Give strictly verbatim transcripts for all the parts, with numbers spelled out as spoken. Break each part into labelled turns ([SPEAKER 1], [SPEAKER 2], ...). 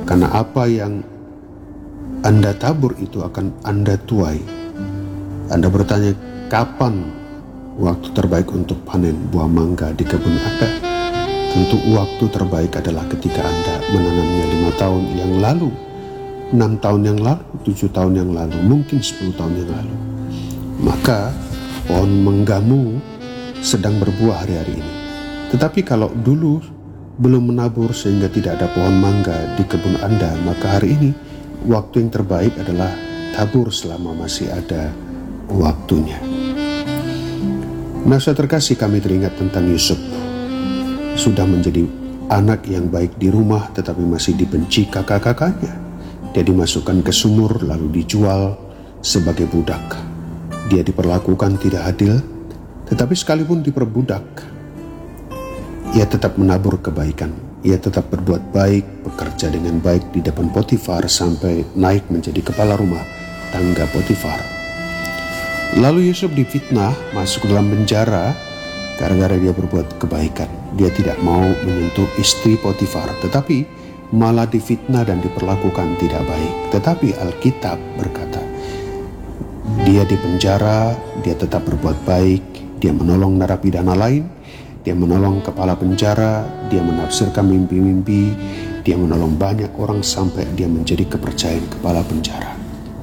[SPEAKER 1] Karena apa yang Anda tabur itu akan Anda tuai. Anda bertanya, kapan waktu terbaik untuk panen buah mangga di kebun Anda? Tentu waktu terbaik adalah ketika Anda menanamnya lima tahun yang lalu, enam tahun yang lalu, tujuh tahun yang lalu, mungkin sepuluh tahun yang lalu. Maka pohon manggamu sedang berbuah hari-hari ini. Tetapi kalau dulu belum menabur sehingga tidak ada pohon mangga di kebun Anda, maka hari ini waktu yang terbaik adalah tabur selama masih ada waktunya. Nah, saudara terkasih, kami teringat tentang Yusuf. Sudah menjadi anak yang baik di rumah tetapi masih dibenci kakak-kakaknya. Dia dimasukkan ke sumur lalu dijual sebagai budak. Dia diperlakukan tidak adil, tetapi sekalipun diperbudak, ia tetap menabur kebaikan. Ia tetap berbuat baik, bekerja dengan baik di depan Potifar sampai naik menjadi kepala rumah tangga Potifar. Lalu Yusuf difitnah, masuk dalam penjara gara-gara dia berbuat kebaikan. Dia tidak mau menyentuh istri Potifar, tetapi malah difitnah dan diperlakukan tidak baik. Tetapi Alkitab berkata, dia di penjara, dia tetap berbuat baik, dia menolong narapidana lain, dia menolong kepala penjara, dia menafsirkan mimpi-mimpi, dia menolong banyak orang sampai dia menjadi kepercayaan kepala penjara.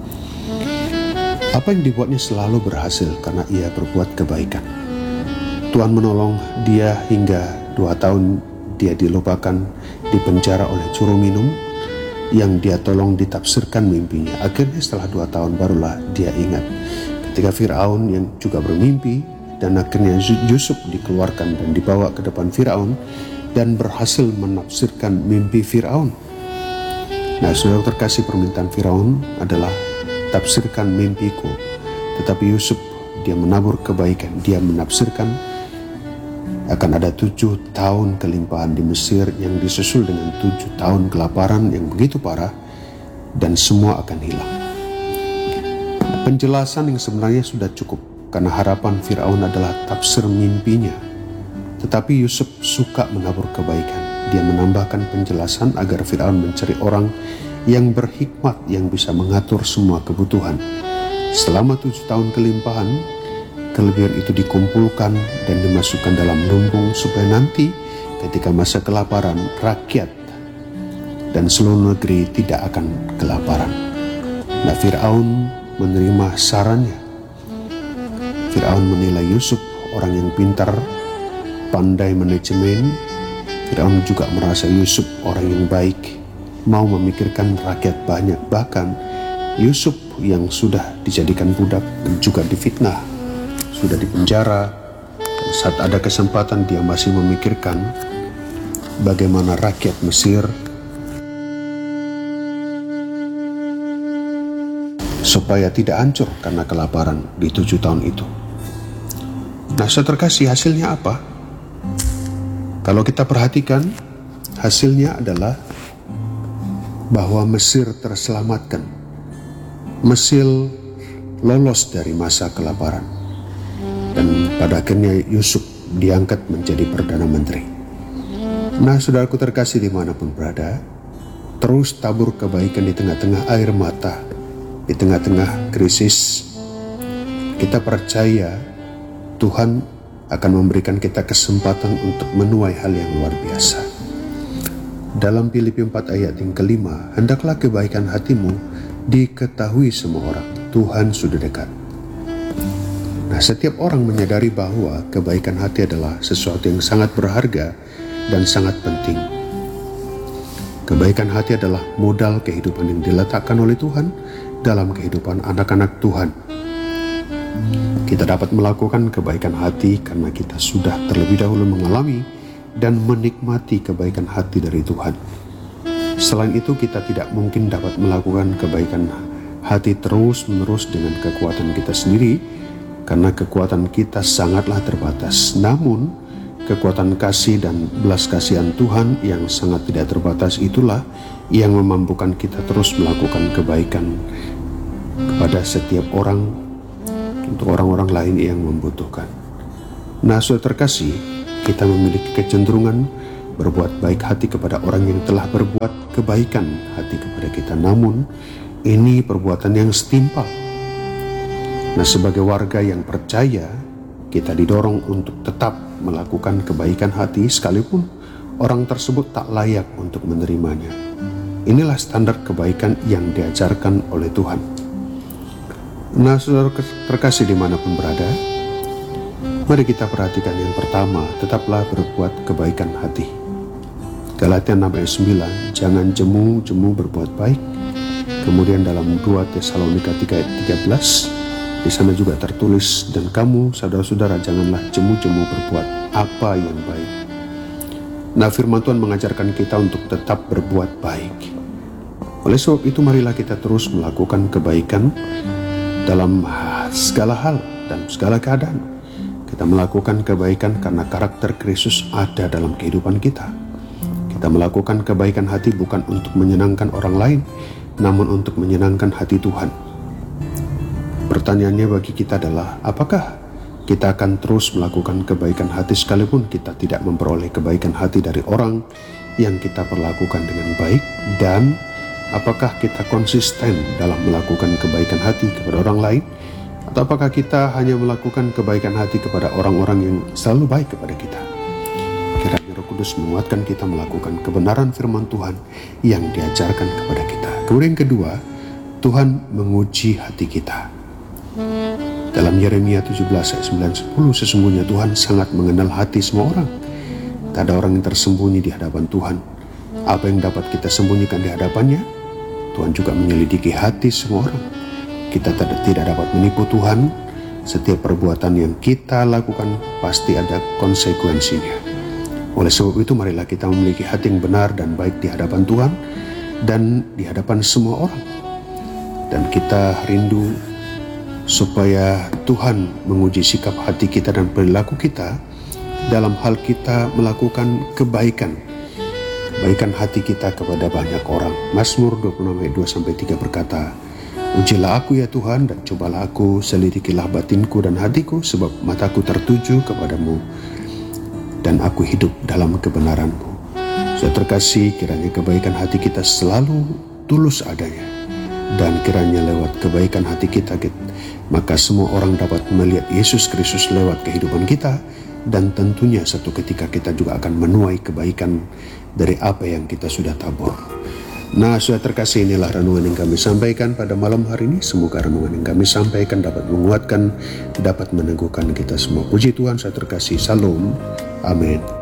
[SPEAKER 1] Apa yang dibuatnya selalu berhasil karena ia berbuat kebaikan. Tuhan menolong dia hingga dua tahun dia dilupakan di penjara oleh juru minum yang dia tolong ditafsirkan mimpinya. Akhirnya setelah dua tahun barulah dia ingat ketika Firaun yang juga bermimpi, dan akhirnya Yusuf dikeluarkan dan dibawa ke depan Firaun dan berhasil menafsirkan mimpi Firaun. Nah, saudara terkasih, permintaan Firaun adalah tafsirkan mimpiku. Tetapi Yusuf, dia menabur kebaikan, dia menafsirkan akan ada tujuh tahun kelimpahan di Mesir yang disusul dengan tujuh tahun kelaparan yang begitu parah, dan semua akan hilang. Penjelasan yang sebenarnya sudah cukup, karena harapan Firaun adalah tafsir mimpinya. Tetapi Yusuf suka menabur kebaikan. Dia menambahkan penjelasan agar Firaun mencari orang yang berhikmat yang bisa mengatur semua kebutuhan. Selama tujuh tahun kelimpahan, kelebihan itu dikumpulkan dan dimasukkan dalam lumbung supaya nanti ketika masa kelaparan, rakyat dan seluruh negeri tidak akan kelaparan. Nah, Firaun menerima sarannya. Firaun menilai Yusuf orang yang pintar, pandai manajemen. Firaun juga merasa Yusuf orang yang baik, mau memikirkan rakyat banyak. Bahkan Yusuf yang sudah dijadikan budak dan juga difitnah, sudah dipenjara, dan saat ada kesempatan dia masih memikirkan bagaimana rakyat Mesir supaya tidak hancur karena kelaparan di tujuh tahun itu. Nah, saudara terkasih, hasilnya apa? Kalau kita perhatikan, hasilnya adalah bahwa Mesir terselamatkan. Mesir lolos dari masa kelaparan. Dan pada akhirnya Yusuf diangkat menjadi Perdana Menteri. Nah, saudaraku terkasih dimanapun berada, terus tabur kebaikan di tengah-tengah air mata, di tengah-tengah krisis. Kita percaya Tuhan akan memberikan kita kesempatan untuk menuai hal yang luar biasa. Dalam Filipi empat ayat yang kelima, hendaklah kebaikan hatimu diketahui semua orang. Tuhan sudah dekat. Nah, setiap orang menyadari bahwa kebaikan hati adalah sesuatu yang sangat berharga dan sangat penting. Kebaikan hati adalah modal kehidupan yang diletakkan oleh Tuhan dalam kehidupan anak-anak Tuhan. Kita dapat melakukan kebaikan hati karena kita sudah terlebih dahulu mengalami dan menikmati kebaikan hati dari Tuhan. Selain itu, kita tidak mungkin dapat melakukan kebaikan hati terus-menerus dengan kekuatan kita sendiri, karena kekuatan kita sangatlah terbatas. Namun, kekuatan kasih dan belas kasihan Tuhan yang sangat tidak terbatas itulah yang memampukan kita terus melakukan kebaikan kepada setiap orang, untuk orang-orang lain yang membutuhkan. Nah, saudara terkasih, kita memiliki kecenderungan berbuat baik hati kepada orang yang telah berbuat kebaikan hati kepada kita. Namun ini perbuatan yang setimpal. Nah, sebagai warga yang percaya, kita didorong untuk tetap melakukan kebaikan hati sekalipun orang tersebut tak layak untuk menerimanya. Inilah standar kebaikan yang diajarkan oleh Tuhan. Nah, saudara terkasih dimanapun berada, mari kita perhatikan yang pertama, tetaplah berbuat kebaikan hati. Galatia enam ayat sembilan, jangan jemu-jemu berbuat baik. Kemudian dalam dua Tesalonika tiga ayat tiga belas, di sana juga tertulis, dan kamu saudara-saudara janganlah jemu-jemu berbuat apa yang baik. Nah, firman Tuhan mengajarkan kita untuk tetap berbuat baik. Oleh sebab itu marilah kita terus melakukan kebaikan dalam segala hal dan segala keadaan. Kita melakukan kebaikan karena karakter Kristus ada dalam kehidupan kita. Kita melakukan kebaikan hati bukan untuk menyenangkan orang lain, namun untuk menyenangkan hati Tuhan. Pertanyaannya bagi kita adalah, apakah kita akan terus melakukan kebaikan hati sekalipun kita tidak memperoleh kebaikan hati dari orang yang kita perlakukan dengan baik? Dan apakah kita konsisten dalam melakukan kebaikan hati kepada orang lain? Atau apakah kita hanya melakukan kebaikan hati kepada orang-orang yang selalu baik kepada kita? Kiranya Roh Kudus menguatkan kita melakukan kebenaran firman Tuhan yang diajarkan kepada kita. Kemudian yang kedua, Tuhan menguji hati kita. Dalam Yeremia tujuh belas ayat sembilan sepuluh, sesungguhnya Tuhan sangat mengenal hati semua orang. Tak ada orang yang tersembunyi di hadapan Tuhan. Apa yang dapat kita sembunyikan di hadapannya? Tuhan juga menyelidiki hati semua orang. Kita tidak dapat menipu Tuhan. Setiap perbuatan yang kita lakukan pasti ada konsekuensinya. Oleh sebab itu marilah kita memiliki hati yang benar dan baik di hadapan Tuhan dan di hadapan semua orang. Dan kita rindu supaya Tuhan menguji sikap hati kita dan perilaku kita dalam hal kita melakukan kebaikan. Kebaikan hati kita kepada banyak orang. Mazmur dua puluh enam ayat dua sampai tiga berkata, ujilah aku ya Tuhan, dan cobalah aku, selidikilah batinku dan hatiku, sebab mataku tertuju kepadamu, dan aku hidup dalam kebenaran-Mu. Saudara terkasih, kiranya kebaikan hati kita selalu tulus adanya, dan kiranya lewat kebaikan hati kita, maka semua orang dapat melihat Yesus Kristus lewat kehidupan kita, dan tentunya satu ketika kita juga akan menuai kebaikan dari apa yang kita sudah tabur. Nah, saudara terkasih, inilah renungan yang kami sampaikan pada malam hari ini. Semoga renungan yang kami sampaikan dapat menguatkan, dapat meneguhkan kita semua. Puji Tuhan, saudara terkasih. Salam. Amin.